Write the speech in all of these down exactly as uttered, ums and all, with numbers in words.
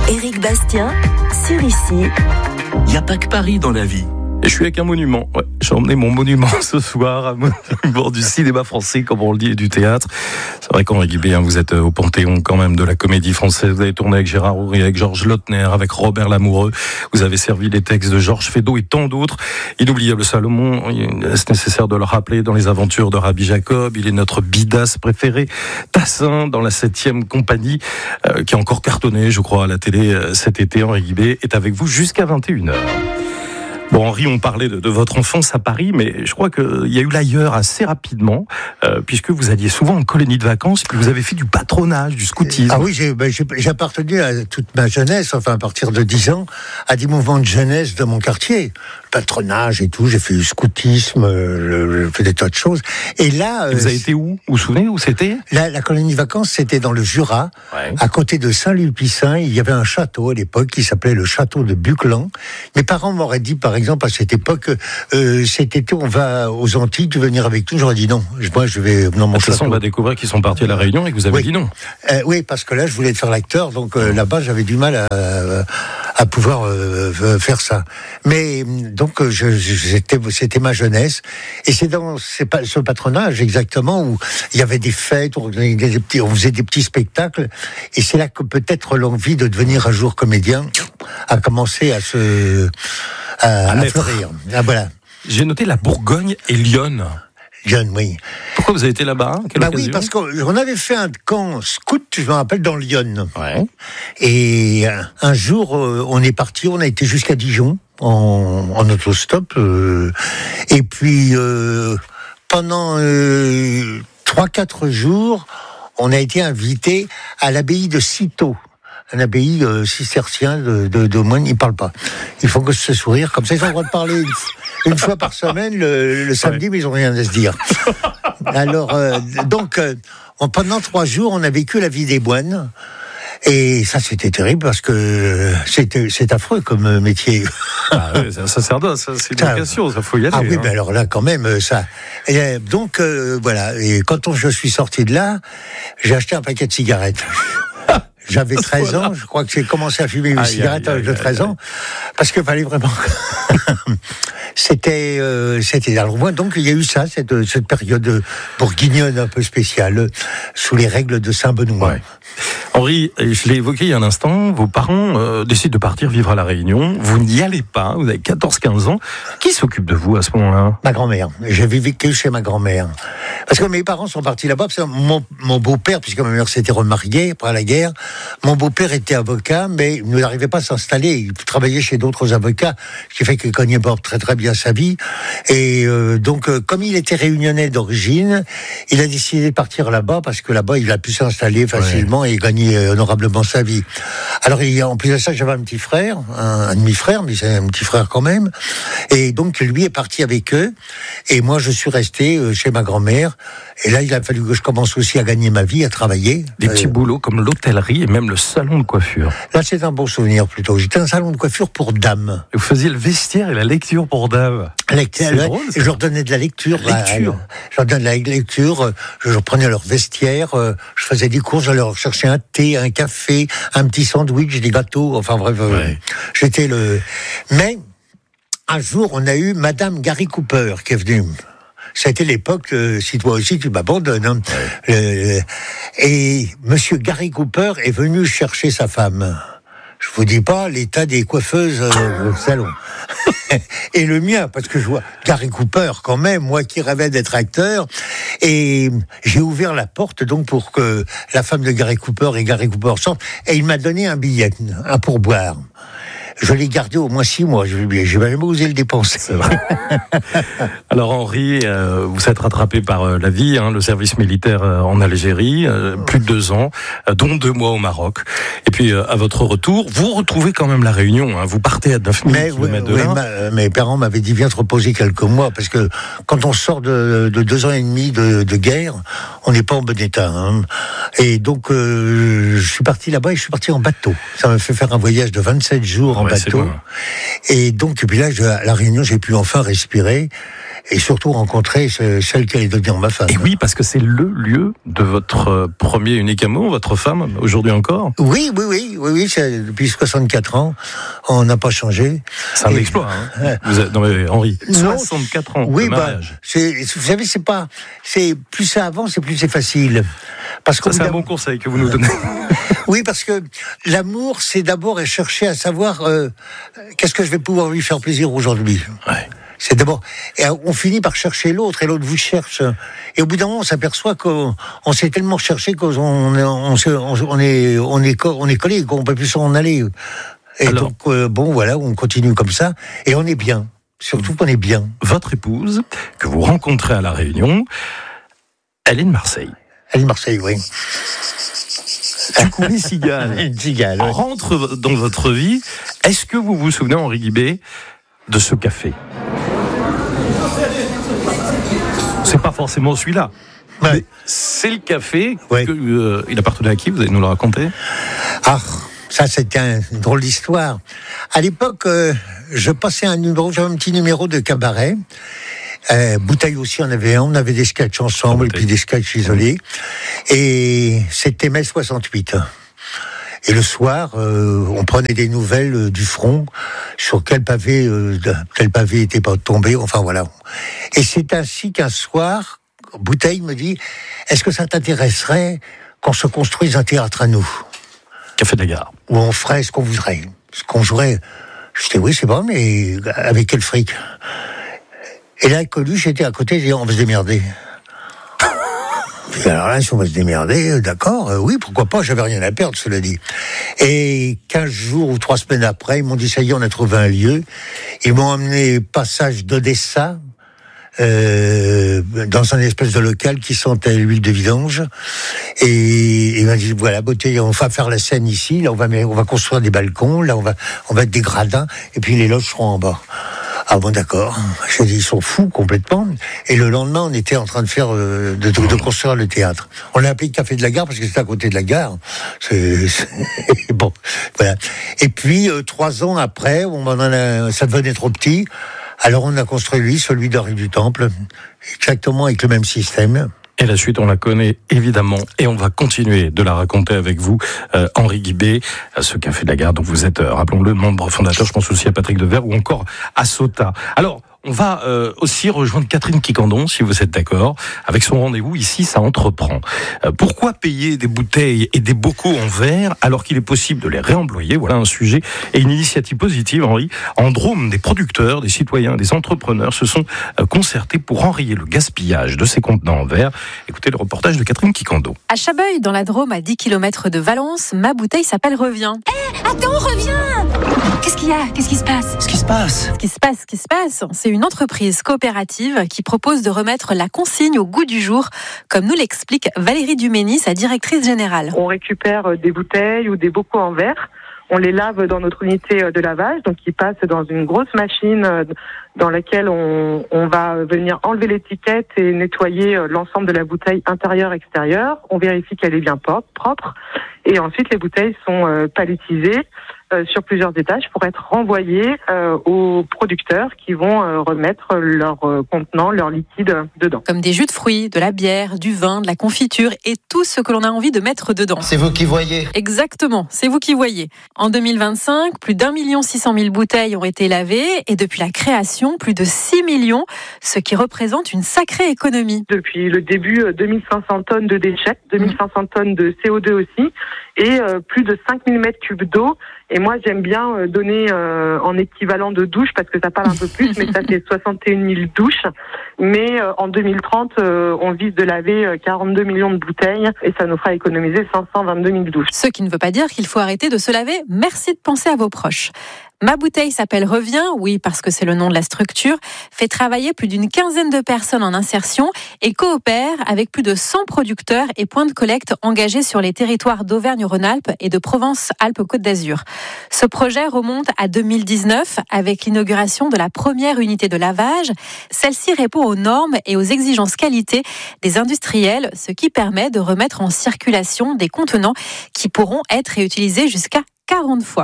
Éric Bastien, sur Ici. Il n'y a pas que Paris dans la vie. Et je suis avec un monument. Ouais, j'ai emmené mon monument ce soir, un monument du cinéma français, comme on le dit, et du théâtre. C'est vrai qu'Henri Guibé, hein, vous êtes au panthéon quand même de la comédie française. Vous avez tourné avec Gérard Houry, avec Georges Lautner, avec Robert Lamoureux. Vous avez servi les textes de Georges Feydeau et tant d'autres. Inoubliable Salomon, est-ce nécessaire de le rappeler, dans les aventures de Rabbi Jacob. Il est notre bidas préféré. Tassin, dans la septième compagnie, euh, qui a encore cartonné, je crois, à la télé euh, cet été. Henri Guibé est avec vous jusqu'à vingt et une heures. Bon, Henri, on parlait de, de votre enfance à Paris, mais je crois qu'il y a eu l'ailleurs assez rapidement, euh, puisque vous alliez souvent en colonie de vacances, puis vous avez fait du patronage, du scoutisme. Ah oui, j'ai, ben, j'ai, j'ai appartenu à toute ma jeunesse, enfin à partir de dix ans, à des mouvements de jeunesse de mon quartier. Patronage et tout, j'ai fait du scoutisme, euh, j'ai fait des tas de choses. Et là... Et vous avez été où? Vous vous souvenez où c'était? La, la colonie de vacances, c'était dans le Jura, ouais. À côté de Saint-Lupicin. Il y avait un château à l'époque qui s'appelait le château de Buclan. Mes parents m'auraient dit, par exemple, à cette époque, euh, cet été, on va aux Antilles, tu veux venir avec nous? J'aurais dit non. Moi, je vais dans mon château. De toute façon, on va découvrir qu'ils sont partis à La Réunion et que vous avez oui. dit non. Euh, oui, parce que là, je voulais faire l'acteur, donc euh, là-bas, j'avais du mal à, à pouvoir euh, faire ça. Mais donc, je, j'étais, c'était ma jeunesse. Et c'est dans ce patronage, exactement, où il y avait des fêtes, on, des petits, on faisait des petits spectacles. Et c'est là que peut-être l'envie de devenir un jour comédien a commencé à se... à, à fleurir. Ah, voilà. J'ai noté la Bourgogne et Lyon. Lyon, oui. Pourquoi vous avez été là-bas? Quelle bah occasion? Oui, parce qu'on avait fait un camp scout, je me rappelle, dans Lyon. Ouais. Et un jour, on est parti, on a été jusqu'à Dijon en, en autostop. Euh, et puis, euh, pendant euh, trois quatre jours, on a été invité à l'abbaye de Cîteaux. Un abbaye euh, cistercien de, de, de moines, ils ne parlent pas. Ils font que se sourire, comme ça ils ont le droit de parler une, une fois par semaine le, le samedi, ouais. Mais ils n'ont rien à se dire. Alors, euh, donc, euh, pendant trois jours, on a vécu la vie des moines. Et ça, c'était terrible parce que c'était, c'est affreux comme métier. Ah oui, c'est un sacerdoce, ça, c'est une vocation, ça faut y aller. Ah oui, hein. Mais alors là, quand même, ça. Et donc, euh, voilà. Et quand on, je suis sorti de là, j'ai acheté un paquet de cigarettes. J'avais treize ans, je crois que j'ai commencé à fumer une cigarette à l'âge de treize ans, parce qu'il fallait vraiment... c'était... Euh, c'était alors moi, donc il y a eu ça, cette, cette période bourguignonne un peu spéciale, sous les règles de Saint-Benoît. Ouais. Henri, je l'ai évoqué il y a un instant, vos parents euh, décident de partir vivre à La Réunion, vous n'y allez pas, vous avez quatorze quinze ans. Qui s'occupe de vous à ce moment-là? Ma grand-mère. J'ai vécu chez ma grand-mère. Parce que mes parents sont partis là-bas, parce que mon, mon beau-père, puisque ma mère s'était remariée après la guerre, mon beau-père était avocat, mais il n'arrivait pas à s'installer. Il travaillait chez d'autres avocats, ce qui fait qu'il connaissait pas très très bien sa vie. Et euh, donc, euh, comme il était réunionnais d'origine, il a décidé de partir là-bas, parce que là-bas, il a pu s'installer facilement ouais. Et gagner honorablement sa vie. Alors, il, en plus de ça, j'avais un petit frère, un, un demi-frère, mais c'est un petit frère quand même. Et donc, lui est parti avec eux. Et moi, je suis resté euh, chez ma grand-mère. Et là, il a fallu que je commence aussi à gagner ma vie, à travailler. Des euh, petits boulots comme l'hôtellerie et même le salon de coiffure. Là, c'est un bon souvenir plutôt. J'étais un salon de coiffure pour dames. Et vous faisiez le vestiaire et la lecture pour dames. Lecture, c'est ouais, drôle, ça. Et je leur donnais de la lecture. La lecture. Bah, je leur donnais de la lecture. Je leur prenais leur vestiaire. Je faisais des courses. Je leur cherchais un thé, un café, un petit sandwich, des gâteaux. Enfin bref, ouais. J'étais le. Mais un jour, on a eu Madame Gary Cooper qui est venue. C'était l'époque, euh, si toi aussi tu m'abandonnes. Hein. Ouais. Euh, et Monsieur Gary Cooper est venu chercher sa femme. Je vous dis pas l'état des coiffeuses euh, au salon. Et le mien, parce que je vois Gary Cooper quand même, moi qui rêvais d'être acteur. Et j'ai ouvert la porte donc pour que la femme de Gary Cooper et Gary Cooper sortent. Et il m'a donné un billet, un pourboire. Je l'ai gardé au moins six mois. Je n'ai jamais osé le dépenser. C'est vrai. Alors Henri, euh, vous êtes rattrapé par euh, la vie, hein, le service militaire euh, en Algérie, euh, plus de deux ans, euh, dont deux mois au Maroc. Et puis euh, à votre retour, vous retrouvez quand même la Réunion. Hein, vous partez à neuf mille kilomètres de oui, là. Ma, mes parents m'avaient dit viens te reposer quelques mois parce que quand on sort de, de deux ans et demi de, de guerre, on n'est pas en bon état. Hein. Et donc euh, je suis parti là-bas et je suis parti en bateau. Ça m'a fait faire un voyage de vingt-sept jours en ouais, bateau. Et donc, et puis là, je, à La Réunion, j'ai pu enfin respirer. et surtout rencontrer celle qui allait devenir ma femme. Et oui, parce que c'est le lieu de votre premier unique amour, votre femme, aujourd'hui encore. Oui, oui, oui, oui, oui, c'est, depuis soixante-quatre ans, on n'a pas changé. C'est un et, exploit, hein. Vous êtes, non mais Henri, non, soixante-quatre ans oui, de mariage. Bah, c'est, vous savez, c'est pas, c'est plus ça avance, et plus c'est facile. Parce que ça, c'est un bon conseil que vous nous donnez. Oui, parce que l'amour, c'est d'abord chercher à savoir euh, qu'est-ce que je vais pouvoir lui faire plaisir aujourd'hui. Ouais. C'est d'abord, et on finit par chercher l'autre, et l'autre vous cherche. Et au bout d'un moment, on s'aperçoit qu'on on s'est tellement cherché qu'on on, on, on est, on est, on est collé, qu'on peut plus s'en aller. Et alors, donc, euh, bon, voilà, on continue comme ça, et on est bien. Surtout qu'on est bien. Votre épouse, que vous rencontrez à La Réunion, elle est de Marseille. Elle est de Marseille, oui. Du coup, les cigales, une cigale, ouais. rentrent dans votre vie. Est-ce que vous vous souvenez, Henri Guibé, de ce café? C'est pas forcément celui-là. Ouais. Mais c'est le café. Ouais. Que, euh, il appartenait à qui? Vous allez nous le raconter? Ah, ça c'était un, une drôle d'histoire. À l'époque, euh, je passais un numéro, j'avais un petit numéro de cabaret. Euh, Bouteille aussi, on avait un, on avait des sketchs ensemble, et puis des sketchs isolés. Et c'était mai soixante-huit. Et le soir, euh, on prenait des nouvelles euh, du front, sur quel pavé, euh, quel pavé était pas tombé, enfin voilà. Et c'est ainsi qu'un soir, Bouteille me dit, est-ce que ça t'intéresserait qu'on se construise un théâtre à nous? Café de la Gare. Où on ferait ce qu'on voudrait. Ce qu'on jouerait. Je dis, oui, c'est bon, mais avec quel fric? Et là, Coluche j'étais à côté, j'ai dit, on va se démerder. Alors là, si on va se démerder, d'accord, euh, oui, pourquoi pas, j'avais rien à perdre, cela dit. Et quinze jours ou trois semaines après, ils m'ont dit, ça y est, on a trouvé un lieu. Ils m'ont emmené passage d'Odessa, euh, dans un espèce de local qui sentait l'huile de vidange. Et ils m'ont dit, voilà, beauté, on va faire la scène ici, là, on va, on va construire des balcons, là, on va, on va être des gradins, et puis les loges seront en bas. Ah bon, d'accord. J'ai dit, ils sont fous complètement. Et le lendemain, on était en train de faire, euh, de, de, de construire le théâtre. On l'a appelé Café de la Gare parce que c'était à côté de la gare. C'est, c'est... bon, voilà. Et puis euh, trois ans après, on en a, ça devenait trop petit. Alors on a construit lui, celui d'Henri du Temple, exactement avec le même système. Et la suite, on la connaît évidemment, et on va continuer de la raconter avec vous, euh, Henri Guibé, ce Café de la Gare dont vous êtes, euh, rappelons-le, membre fondateur. Je pense aussi à Patrick Devers ou encore à Sota. Alors, on va euh, aussi rejoindre Catherine Quicandon, si vous êtes d'accord, avec son rendez-vous ici, ça entreprend. Euh, pourquoi payer des bouteilles et des bocaux en verre alors qu'il est possible de les réemployer? Voilà un sujet et une initiative positive, Henri. En Drôme, des producteurs, des citoyens, des entrepreneurs se sont euh, concertés pour enrayer le gaspillage de ces contenants en verre. Écoutez le reportage de Catherine Quicandon. À Chabeuil, dans la Drôme, à dix kilomètres de Valence, ma bouteille s'appelle Reviens. Hé, hey, attends, reviens! Qu'est-ce qu'il y a? Qu'est-ce qui se passe? Ce qui se passe? Ce qui se passe, ce qui se passe, c'est une entreprise coopérative qui propose de remettre la consigne au goût du jour, comme nous l'explique Valérie Dumény, sa directrice générale. On récupère des bouteilles ou des bocaux en verre, on les lave dans notre unité de lavage, donc ils passent dans une grosse machine dans laquelle on, on va venir enlever l'étiquette et nettoyer l'ensemble de la bouteille intérieure-extérieure. On vérifie qu'elle est bien propre et ensuite les bouteilles sont palettisées Euh, sur plusieurs étages pour être renvoyés euh, aux producteurs qui vont euh, remettre leur euh, contenant, leur liquide dedans. Comme des jus de fruits, de la bière, du vin, de la confiture et tout ce que l'on a envie de mettre dedans. C'est vous qui voyez. Exactement, c'est vous qui voyez. En deux mille vingt-cinq, plus d'un million six cent mille bouteilles ont été lavées et depuis la création, plus de six millions, ce qui représente une sacrée économie. Depuis le début, deux mille cinq cents tonnes de déchets, deux mille cinq cents tonnes de C O deux aussi et euh, plus de cinq mille mètres cubes d'eau. Et moi, j'aime bien donner euh, en équivalent de douche parce que ça parle un peu plus, mais ça fait soixante et une mille douches. Mais euh, en deux mille trente, euh, on vise de laver quarante-deux millions de bouteilles et ça nous fera économiser cinq cent vingt-deux mille douches. Ce qui ne veut pas dire qu'il faut arrêter de se laver. Merci de penser à vos proches. Ma bouteille s'appelle Reviens, oui, parce que c'est le nom de la structure, fait travailler plus d'une quinzaine de personnes en insertion et coopère avec plus de cent producteurs et points de collecte engagés sur les territoires d'Auvergne-Rhône-Alpes et de Provence-Alpes-Côte d'Azur. Ce projet remonte à deux mille dix-neuf avec l'inauguration de la première unité de lavage. Celle-ci répond aux normes et aux exigences qualité des industriels, ce qui permet de remettre en circulation des contenants qui pourront être réutilisés jusqu'à quarante fois.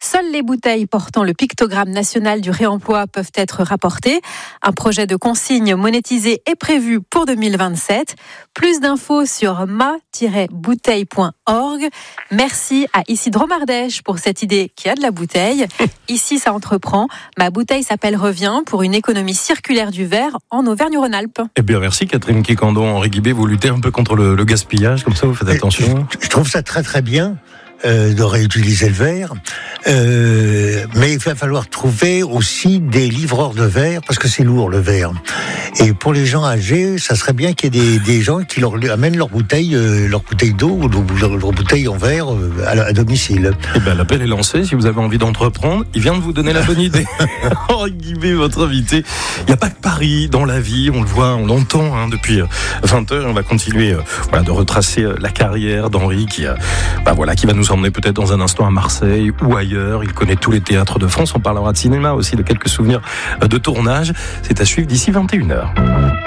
Seules les bouteilles portant le pictogramme national du réemploi peuvent être rapportées. Un projet de consigne monétisé est prévu pour deux mille vingt-sept. Plus d'infos sur ma tiret bouteille point org. Merci à Isidro Mardèche pour cette idée qui a de la bouteille. Ici, ça entreprend. Ma bouteille s'appelle Revient pour une économie circulaire du verre en Auvergne-Rhône-Alpes. Eh bien, merci Catherine Kikandon. Henri Guibé, vous luttez un peu contre le, le gaspillage, comme ça, vous faites attention. Je, je trouve ça très très bien. Euh, de réutiliser le verre, euh, mais il va falloir trouver aussi des livreurs de verre parce que c'est lourd le verre. Et pour les gens âgés, ça serait bien qu'il y ait des, des gens qui leur amènent leurs bouteilles, euh, leurs bouteilles d'eau ou leurs leur bouteilles en verre euh, à, à domicile. Eh ben l'appel est lancé. Si vous avez envie d'entreprendre, il vient de vous donner la bonne idée. Henri Guibé, votre invité. Il n'y a pas que Paris dans la vie. On le voit, on l'entend hein, depuis vingt heures. On va continuer euh, voilà, de retracer euh, la carrière d'Henri qui, euh, bah, voilà, qui va nous emmener peut-être dans un instant à Marseille ou ailleurs. Il connaît tous les théâtres de France. On parlera de cinéma aussi, de quelques souvenirs de tournage. C'est à suivre d'ici vingt et une heures.